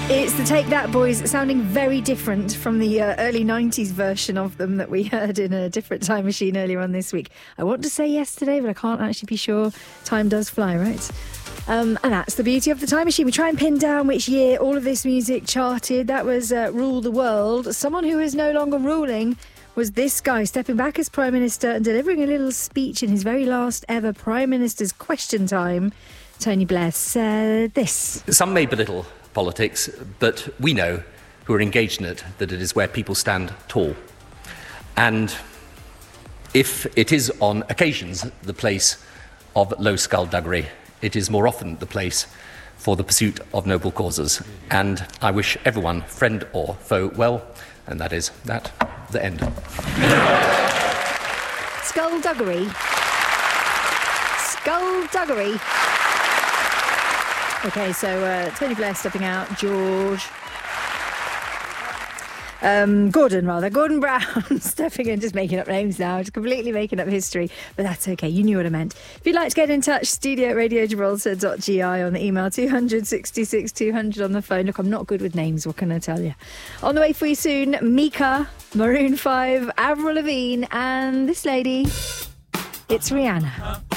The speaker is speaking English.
It's the Take That Boys, sounding very different from the early 90s version of them that we heard in a different time machine earlier on this week. I want to say yesterday, but I can't actually be sure. Time does fly, right? And that's the beauty of the time machine. We try and pin down which year all of this music charted. That was Rule the World. Someone who is no longer ruling was this guy, stepping back as Prime Minister and delivering a little speech in his very last ever Prime Minister's Question Time. Tony Blair said this. Some may belittle politics, but we know, who are engaged in it, that it is where people stand tall. And if it is on occasions the place of low skullduggery, it is more often the place for the pursuit of noble causes. And I wish everyone, friend or foe, well, and that is that, the end. Skullduggery. Skullduggery. OK, so Tony Blair stepping out, Gordon Brown stepping in, just making up names now, just completely making up history, but that's OK, you knew what I meant. If you'd like to get in touch, studio@radiogibraltar.gi on the email, 266 200 on the phone. Look, I'm not good with names, what can I tell you? On the way for you soon, Mika, Maroon 5, Avril Lavigne, and this lady, it's Rihanna.